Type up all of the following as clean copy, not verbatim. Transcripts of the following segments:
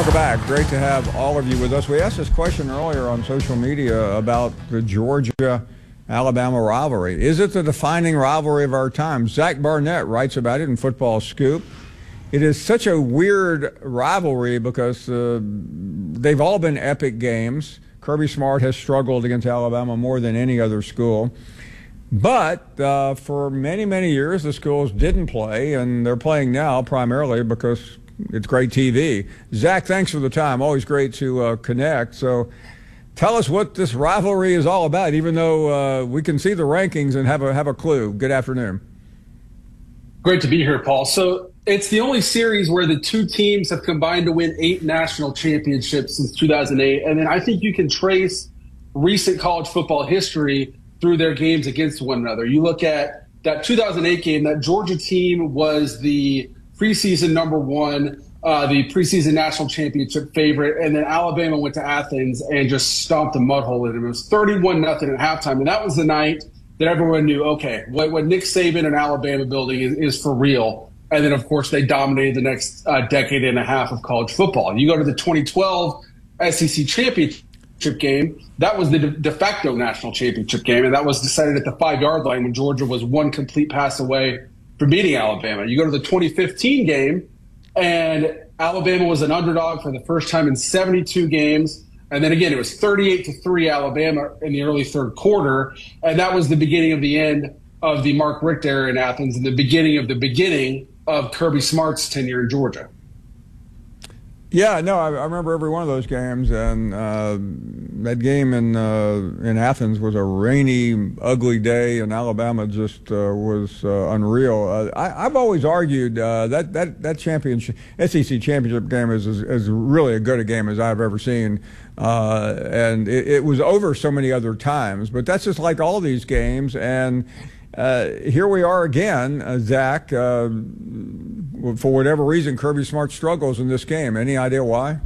Welcome back. Great to have all of you with us. We asked this question earlier on social media about the Georgia-Alabama rivalry. Is it the defining rivalry of our time? Zach Barnett writes about it in Football Scoop. It is such a weird rivalry because they've all been epic games. Kirby Smart has struggled against Alabama more than any other school. But for many, many years, the schools didn't play, and they're playing now primarily because it's great TV. Zach, thanks for the time. Always great to connect. So tell us what this rivalry is all about, even though we can see the rankings and have a clue. Good afternoon. Great to be here, Paul. So it's the only series where the two teams have combined to win 8 national championships since 2008. And then I think you can trace recent college football history through their games against one another. You look at that 2008 game, that Georgia team was the preseason #1, the preseason national championship favorite, and then Alabama went to Athens and just stomped a mud hole in them. It was 31-0 at halftime, and that was the night that everyone knew, okay, what Nick Saban and Alabama building is for real. And then, of course, they dominated the next decade and a half of college football. You go to the 2012 SEC championship game, that was the de facto national championship game, and that was decided at the 5-yard line when Georgia was one complete pass away from beating Alabama. You go to the 2015 game, and Alabama was an underdog for the first time in 72 games. And then again, it was 38-3 Alabama in the early third quarter. And that was the beginning of the end of the Mark Richt era in Athens and the beginning of Kirby Smart's tenure in Georgia. Yeah, no, I remember every one of those games, and that game in Athens was a rainy, ugly day, and Alabama just was unreal. I've always argued that championship, SEC championship game is really as good a game as I've ever seen, and it was over so many other times. But that's just like all these games, and here we are again, Zach. For whatever reason, Kirby Smart struggles in this game. Any idea why?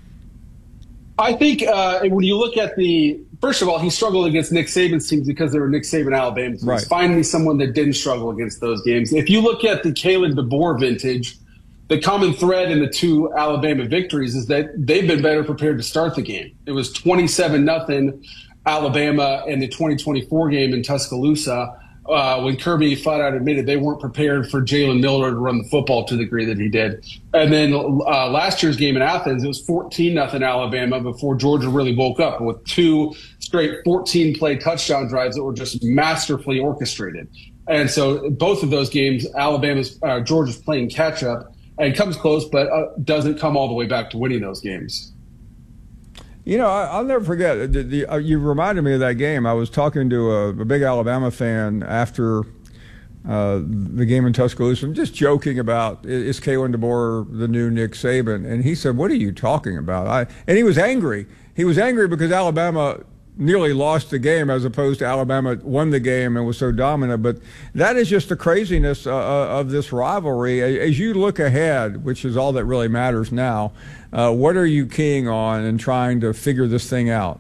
I think when you look at first of all, he struggled against Nick Saban's teams because they were Nick Saban Alabama teams. Right. Find me someone that didn't struggle against those games. If you look at the Kalen DeBoer vintage, the common thread in the 2 Alabama victories is that they've been better prepared to start the game. It was 27-0 Alabama in the 2024 game in Tuscaloosa. When Kirby flat out admitted they weren't prepared for Jalen Miller to run the football to the degree that he did. And then last year's game in Athens, it was 14-0 Alabama before Georgia really woke up with 2 straight 14-play touchdown drives that were just masterfully orchestrated. And so both of those games, Georgia's playing catch-up and comes close, but doesn't come all the way back to winning those games. You know, I'll never forget. You reminded me of that game. I was talking to a big Alabama fan after the game in Tuscaloosa, just joking about, is Kalen DeBoer the new Nick Saban? And he said, what are you talking about? And he was angry. He was angry because Alabama nearly lost the game as opposed to Alabama won the game and was so dominant. But that is just the craziness of this rivalry. As you look ahead, which is all that really matters now, what are you keying on and trying to figure this thing out?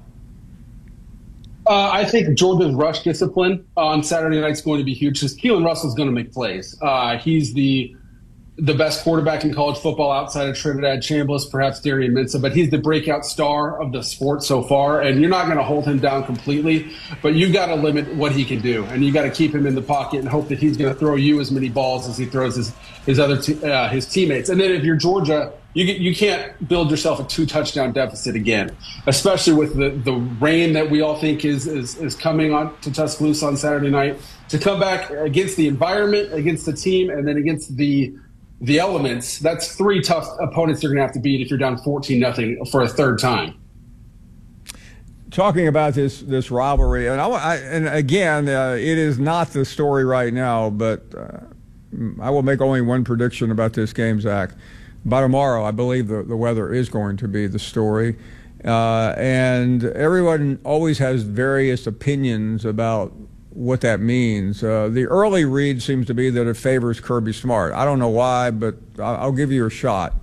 I think Georgia's rush discipline on Saturday night is going to be huge because Keelan Russell's going to make plays. He's the best quarterback in college football outside of Trinidad Chambliss, perhaps Darian Mensah, but he's the breakout star of the sport so far, and you're not going to hold him down completely, but you've got to limit what he can do, and you got to keep him in the pocket and hope that he's going to throw you as many balls as he throws his teammates. And then if you're Georgia, you can't build yourself a 2-touchdown deficit again, especially with the rain that we all think is coming on to Tuscaloosa on Saturday night. To come back against the environment, against the team, and then against the elements, that's 3 tough opponents you're going to have to beat if you're down 14-0 for a third time. Talking about this rivalry, and again, it is not the story right now, but I will make only one prediction about this game, Zach. By tomorrow, I believe the weather is going to be the story. And everyone always has various opinions about what that means. The early read seems to be that it favors Kirby Smart. I don't know why, but I'll give you a shot.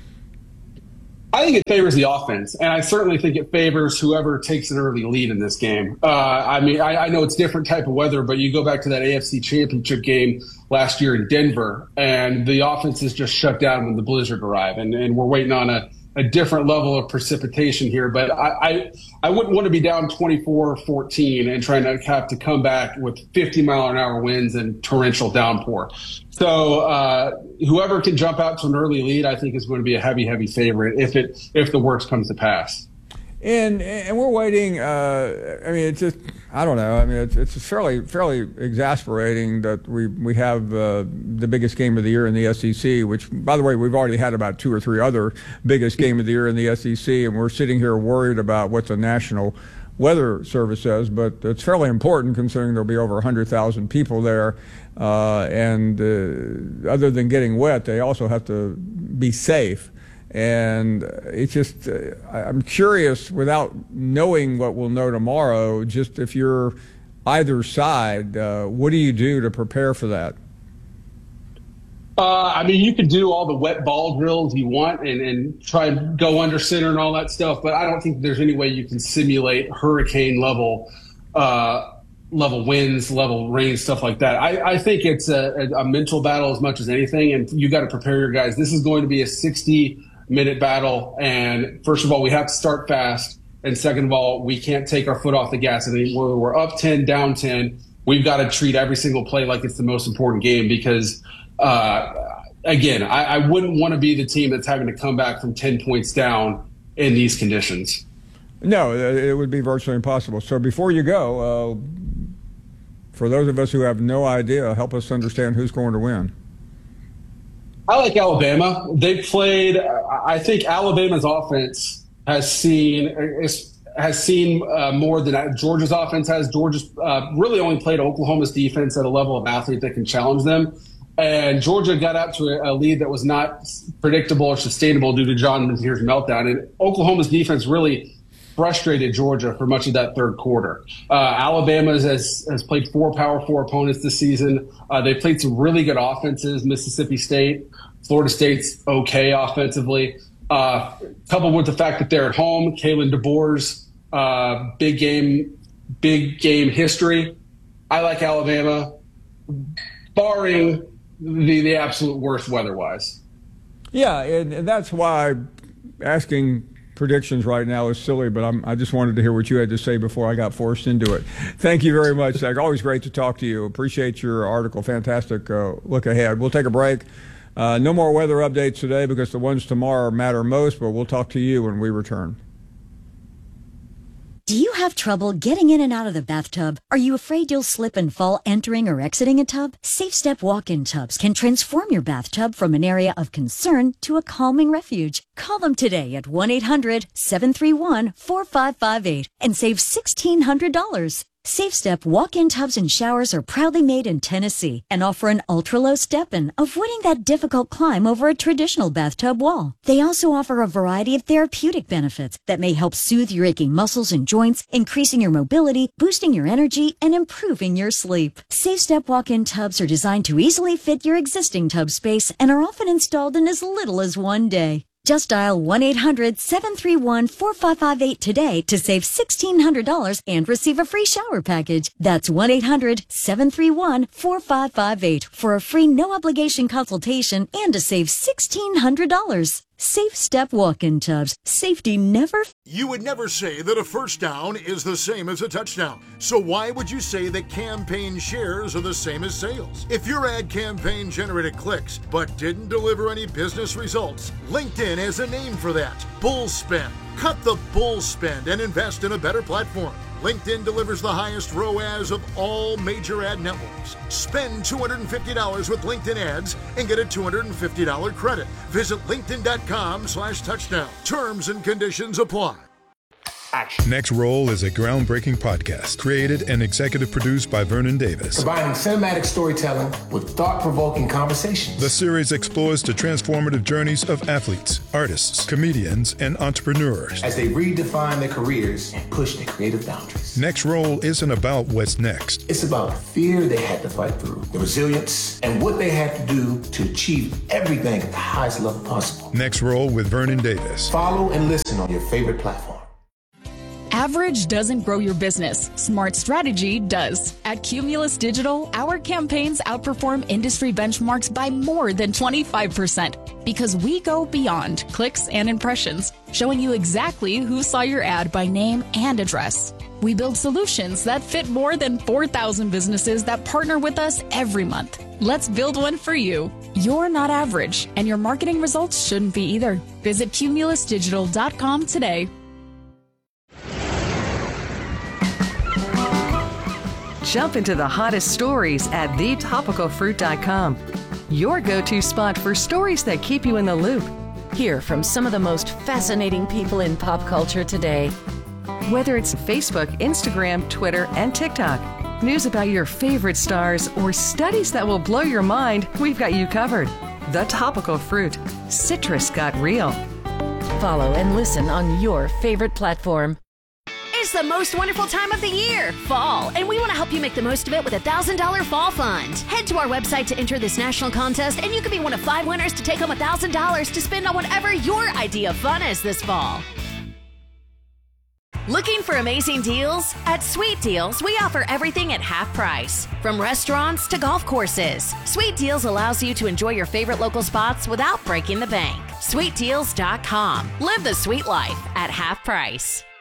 I think it favors the offense, and I certainly think it favors whoever takes an early lead in this game. I know it's different type of weather, but you go back to that AFC Championship game last year in Denver, and the offense is just shut down when the blizzard arrived, and we're waiting on a different level of precipitation here. But I wouldn't want to be down 24-14 and trying to have to come back with 50-mile-an-hour winds and torrential downpour. So whoever can jump out to an early lead, I think, is going to be a heavy favorite if the worst comes to pass. And we're waiting. I mean, it's just, I don't know. I mean, it's fairly exasperating that we have the biggest game of the year in the SEC, which, by the way, we've already had about 2 or 3 other biggest game of the year in the SEC, and we're sitting here worried about what the National Weather Service says. But it's fairly important considering there'll be over 100,000 people there, and other than getting wet, they also have to be safe. And it's just, I'm curious, without knowing what we'll know tomorrow, just if you're either side, what do you do to prepare for that? I mean, you can do all the wet ball drills you want and try and go under center and all that stuff, but I don't think there's any way you can simulate hurricane level winds, level rain, stuff like that. I think it's a mental battle as much as anything, and you got to prepare your guys. This is going to be a 60-minute battle, and first of all, we have to start fast, and second of all, we can't take our foot off the gas. I mean, we're up 10, down 10. We've got to treat every single play like it's the most important game because, again, I wouldn't want to be the team that's having to come back from 10 points down in these conditions. No, it would be virtually impossible. So before you go, for those of us who have no idea, help us understand who's going to win. I like Alabama. They played. I think Alabama's offense has seen more than Georgia's offense has. Georgia's really only played Oklahoma's defense at a level of athlete that can challenge them. And Georgia got out to a lead that was not predictable or sustainable due to John Mazur's meltdown. And Oklahoma's defense really frustrated Georgia for much of that third quarter. Alabama has played 4 Power 4 opponents this season. They played some really good offenses. Mississippi State, Florida State's okay offensively. Coupled with the fact that they're at home, Kalen DeBoer's big game history. I like Alabama, barring the absolute worst weather-wise. Yeah, and that's why asking predictions right now is silly, but I just wanted to hear what you had to say before I got forced into it. Thank you very much, Zach. Always great to talk to you. Appreciate your article. Fantastic look ahead. We'll take a break. No more weather updates today because the ones tomorrow matter most, but we'll talk to you when we return. Do you have trouble getting in and out of the bathtub? Are you afraid you'll slip and fall entering or exiting a tub? SafeStep walk-in tubs can transform your bathtub from an area of concern to a calming refuge. Call them today at 1-800-731-4558 and save $1,600. SafeStep walk-in tubs and showers are proudly made in Tennessee and offer an ultra-low step-in, avoiding that difficult climb over a traditional bathtub wall. They also offer a variety of therapeutic benefits that may help soothe your aching muscles and joints, increasing your mobility, boosting your energy, and improving your sleep. SafeStep walk-in tubs are designed to easily fit your existing tub space and are often installed in as little as 1 day. Just dial 1-800-731-4558 today to save $1,600 and receive a free shower package. That's 1-800-731-4558 for a free no-obligation consultation and to save $1,600. SafeStep walk-in tubs. Safety never... You would never say that a first down is the same as a touchdown. So why would you say that campaign shares are the same as sales? If your ad campaign generated clicks but didn't deliver any business results, LinkedIn has a name for that. Bull spend. Cut the bull spend and invest in a better platform. LinkedIn delivers the highest ROAS of all major ad networks. Spend $250 with LinkedIn ads and get a $250 credit. Visit linkedin.com/touchdown. Terms and conditions apply. Action. Next Roll is a groundbreaking podcast created and executive produced by Vernon Davis. Combining cinematic storytelling with thought-provoking conversations. The series explores the transformative journeys of athletes, artists, comedians, and entrepreneurs as they redefine their careers and push their creative boundaries. Next Roll isn't about what's next. It's about the fear they had to fight through, the resilience, and what they had to do to achieve everything at the highest level possible. Next Roll with Vernon Davis. Follow and listen on your favorite platform. Average doesn't grow your business. Smart strategy does. At Cumulus Digital, our campaigns outperform industry benchmarks by more than 25% because we go beyond clicks and impressions, showing you exactly who saw your ad by name and address. We build solutions that fit more than 4,000 businesses that partner with us every month. Let's build one for you. You're not average, and your marketing results shouldn't be either. Visit cumulusdigital.com today. Jump into the hottest stories at thetopicalfruit.com. Your go-to spot for stories that keep you in the loop. Hear from some of the most fascinating people in pop culture today. Whether it's Facebook, Instagram, Twitter, and TikTok, news about your favorite stars, or studies that will blow your mind, we've got you covered. The Topical Fruit. Citrus got real. Follow and listen on your favorite platform. It's the most wonderful time of the year, fall, and we want to help you make the most of it with a $1,000 fall fund. Head to our website to enter this national contest, and you could be one of 5 winners to take home $1,000 to spend on whatever your idea of fun is this fall. Looking for amazing deals? At Sweet Deals, we offer everything at half price. From restaurants to golf courses, Sweet Deals allows you to enjoy your favorite local spots without breaking the bank. SweetDeals.com. Live the sweet life at half price.